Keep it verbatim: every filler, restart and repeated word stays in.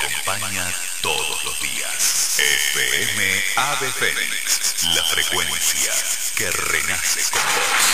acompaña todos los días. F M Ave Fénix, la frecuencia que renace con vos.